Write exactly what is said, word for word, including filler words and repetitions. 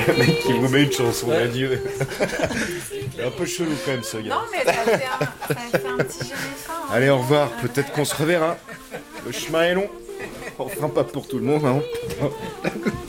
Le mec qui vous met une chanson d'adieu. C'est un peu chelou quand même ce gars. Non, mais ça fait un, ça fait un petit jamais fin. Hein. Allez, au revoir. Peut-être qu'on se reverra. Le chemin est long. Enfin, pas pour tout le monde, hein.